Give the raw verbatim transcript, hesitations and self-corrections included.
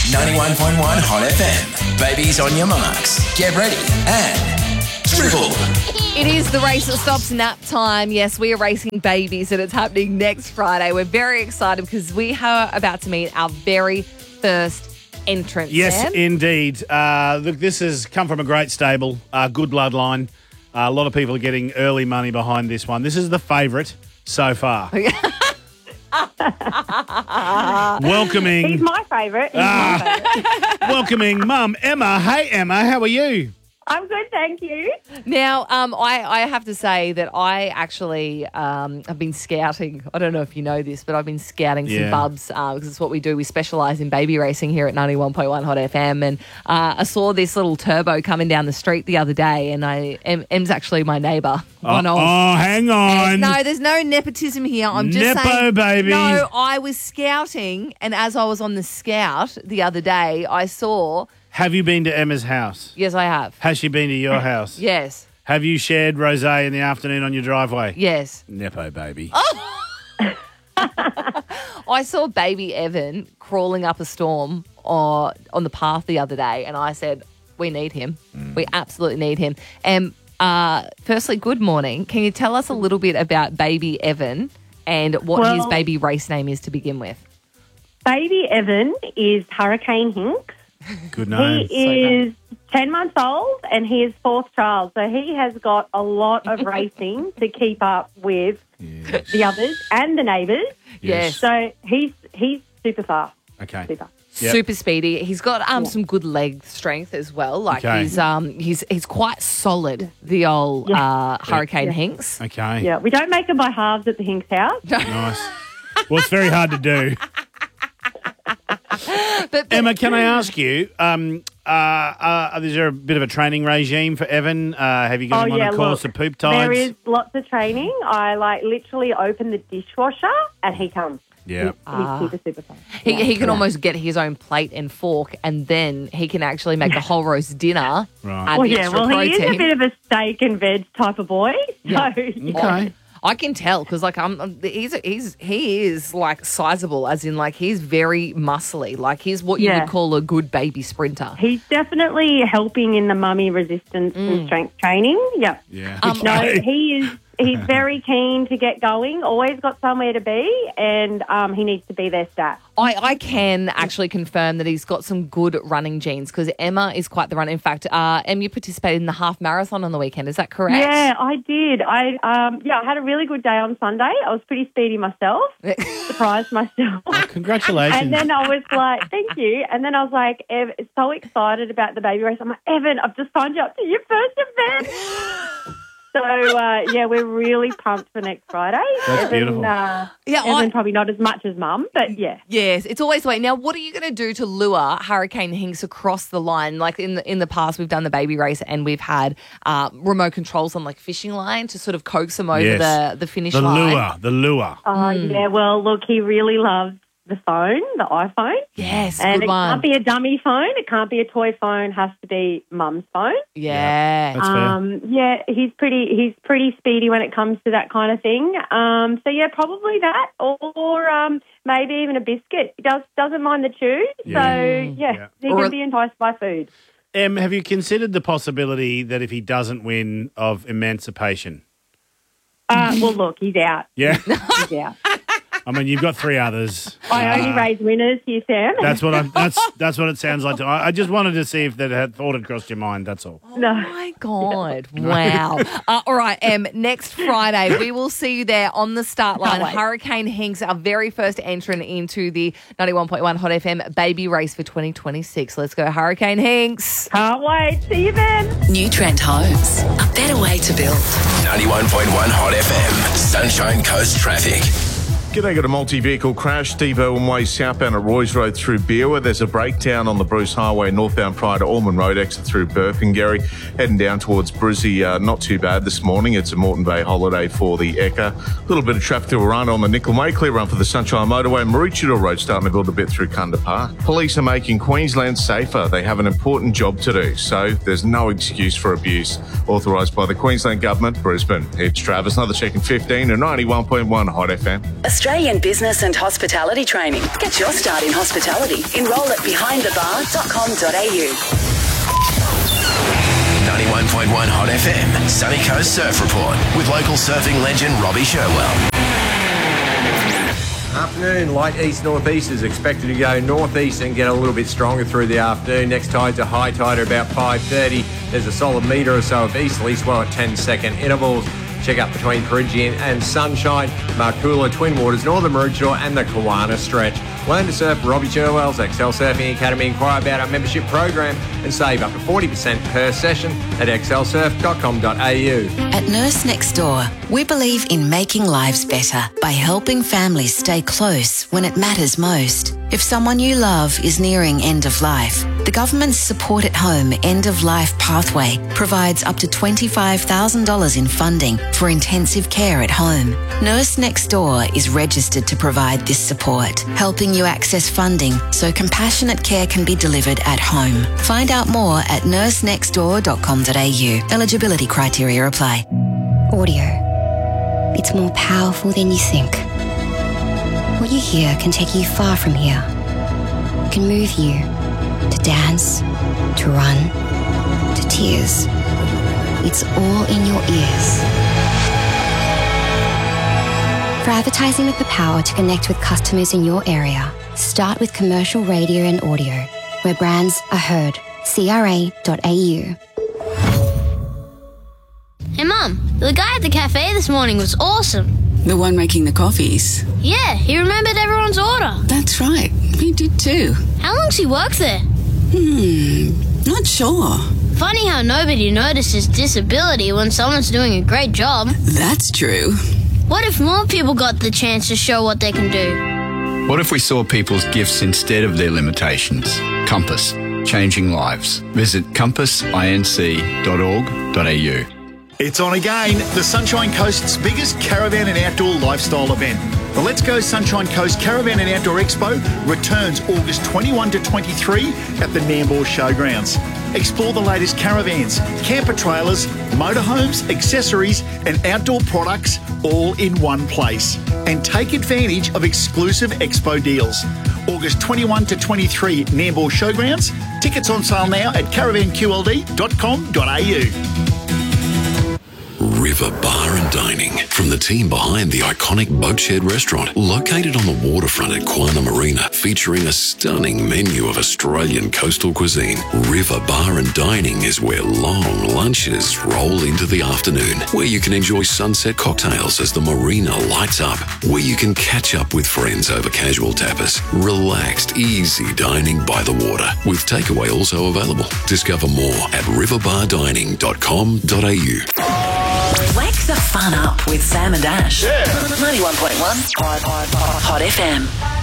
ninety-one point one Hot F M. Babies on your marks. Get ready and dribble. It is the race that stops nap time. Yes, we are racing babies and it's happening next Friday. We're very excited because we are about to meet our very first entrant. Yes, Sam. indeed. Uh, look, this has come from a great stable, uh, good bloodline. Uh, a lot of people are getting early money behind this one. This is the favourite so far. Welcoming. He's my favourite. He's Ah. my favourite. Welcoming Mum Emma. Hey, Emma, how are you? I'm good, thank you. Now, um, I, I have to say that I actually um, have been scouting. I don't know if you know this, but I've been scouting Yeah. some bubs uh, because it's what we do. We specialise in baby racing here at ninety-one point one Hot F M. And uh, I saw this little turbo coming down the street the other day, and I em, Em's actually my neighbour. One oh, of. oh, hang on. No, there's no nepotism here. I'm just Nepo, saying. baby. No, I was scouting, and as I was on the scout the other day, I saw. Have you been to Emma's house? Yes, I have. Has she been to your house? Yes. Have you shared rosé in the afternoon on your driveway? Yes. Nepo, baby. I saw baby Evan crawling up a storm or on the path the other day, and I said, we need him. Mm. We absolutely need him. And uh, firstly, good morning. Can you tell us a little bit about baby Evan and what Well- his baby race name is to begin with? Baby Evan is Hurricane Hinks. Good name. He is ten months old and he is fourth child. So he has got a lot of racing to keep up with Yes. the others and the neighbours. Yes. So he's he's super fast. Okay. Super. Yep. Super speedy. He's got um some good leg strength as well. Like Okay. he's um he's he's quite solid. The old uh, Hurricane Yeah. Hinks. Okay. Yeah, we don't make them by halves at the Hinks house. Nice. Well, it's very hard to do. But, but Emma, can I ask you, um, uh, uh, is there a bit of a training regime for Evan? Uh, have you got Oh, him on yeah, a course look, of poop tides? There is lots of training. I like literally open the dishwasher and he comes. Yeah. He's, Ah. he's super, super fast. He, Yeah. he can almost get his own plate and fork, and then he can actually make a whole roast dinner. Right. Add Well, the yeah, extra well, he protein. is a bit of a steak and veg type of boy. So, Yeah. yeah. Okay. I can tell because, like, I'm, I'm- he's he's he is like sizable, as in like he's very muscly. Like he's what you Yeah. would call a good baby sprinter. He's definitely helping in the mummy resistance Mm. and strength training. Yeah. Yeah. Um, No, Okay. he is. He's very keen to get going. Always got somewhere to be, and um, he needs to be their stat. I, I can actually confirm that he's got some good running genes because Emma is quite the runner. In fact, uh, Em, you participated in the half marathon on the weekend. Is that correct? Yeah, I did. I um, yeah, I had a really good day on Sunday. I was pretty speedy myself. Surprised myself. Congratulations. And then I was like, thank you. And then I was like, Ev, so excited about the baby race. I'm like, Evan, I've just signed you up to your first event. So, uh, yeah, we're really pumped for next Friday. That's Evan, beautiful. Uh, Yeah, I- Evan probably not as much as Mum, but yeah. Yes, it's always the way. Now, what are you going to do to lure Hurricane Hinks across the line? Like in the in the past, we've done the baby race and we've had uh, remote controls on like fishing line to sort of coax him over Yes. the, the finish the line. lure. The lure. Oh, yeah, well, look, he really loves the phone, the iPhone. Yes, And good it one. can't be a dummy phone. It can't be a toy phone. It has to be Mum's phone. yeah. That's fair. Um, yeah, he's pretty. He's pretty speedy when it comes to that kind of thing. Um, so yeah, probably that, or um, maybe even a biscuit. He does doesn't mind the chew. Yeah. So yeah, Yeah. he Or a- can be enticed by food. Em, have you considered the possibility that if he doesn't win, of emancipation? Uh, well, look, he's out. Yeah. He's out. I mean, you've got three others. I only Uh, raise winners here, Sam. That's what I'm. That's that's what it sounds like. To, I, I just wanted to see if that had thought had crossed your mind. That's all. no. Oh my God. Wow. uh, all right, Em, next Friday, we will see you there on the start line. wait. Hurricane Hinks, our very first entrant into the ninety-one point one Hot F M baby race for twenty twenty-six. Let's go, Hurricane Hinks. Can't wait. See you then. New Trent Homes, a better way to build. ninety-one point one Hot F M. Sunshine Coast traffic. G'day, got a multi-vehicle crash, Steve Irwin Way southbound at Roy's Road through Beerwah. There's a breakdown on the Bruce Highway northbound prior to Ormond Road exit through Burpengary. Heading down towards Brizzy, uh, not too bad this morning. It's a Moreton Bay holiday for the Ekka. A little bit of traffic to run on the Nickel May. Clear run for the Sunshine Motorway. Maroochydore Road starting to build a bit through Kunda Park. Police are making Queensland safer. They have an important job to do, so there's no excuse for abuse. Authorised by the Queensland Government, Brisbane. It's Travis, another check in fifteen and ninety-one point one Hot F M. Australian business and hospitality training. Get your start in hospitality. Enrol at behind the bar dot com dot a u. ninety-one point one Hot F M, Sunny Coast Surf Report with local surfing legend Robbie Sherwell. Afternoon, light east-northeast is expected to go northeast and get a little bit stronger through the afternoon. Next tide's a high tide at about five thirty. There's a solid metre or so of easterly swell at ten second intervals. Check up between Peregian and Sunshine, Marcoola, Twin Waters, Northern Maroochydore and the Kawana stretch. Learn to surf Robbie Sherwell's Excel Surfing Academy. Inquire about our membership program and save up to forty percent per session at excel surf dot com dot a u. At Nurse Next Door, we believe in making lives better by helping families stay close when it matters most. If someone you love is nearing end of life, the government's Support at Home End of Life Pathway provides up to twenty-five thousand dollars in funding for intensive care at home. Nurse Next Door is registered to provide this support, helping you access funding so compassionate care can be delivered at home. Find out more at nurse next door dot com dot a u. Eligibility criteria apply. Audio. It's more powerful than you think. What you hear can take you far from here. It can move you to dance, to run, to tears. It's all in your ears. For advertising with the power to connect with customers in your area, start with commercial radio and audio, where brands are heard. C R A dot a u. Hey Mum, the guy at the cafe this morning was awesome. The one making the coffees? Yeah, he remembered everyone's order. That's right, he did too. How long's he worked there? Hmm, not sure. Funny how nobody notices disability when someone's doing a great job. That's true. What if more people got the chance to show what they can do? What if we saw people's gifts instead of their limitations? Compass, changing lives. Visit compass inc dot org dot a u. It's on again, the Sunshine Coast's biggest caravan and outdoor lifestyle event. The Let's Go Sunshine Coast Caravan and Outdoor Expo returns August twenty-first to twenty-third at the Nambour Showgrounds. Explore the latest caravans, camper trailers, motorhomes, accessories and outdoor products all in one place. And take advantage of exclusive expo deals. August twenty-first to twenty-third, Nambour Showgrounds. Tickets on sale now at caravan q l d dot com dot a u. River Bar and Dining, from the team behind the iconic Boatshed restaurant, located on the waterfront at Quina Marina, featuring a stunning menu of Australian coastal cuisine. River Bar and Dining is where long lunches roll into the afternoon, where you can enjoy sunset cocktails as the marina lights up, where you can catch up with friends over casual tapas. Relaxed, easy dining by the water, with takeaway also available. Discover more at river bar dining dot com dot a u. Wake the fun up with Sam and Ash. Yeah. ninety-one point one Hot, Hot, Hot F M.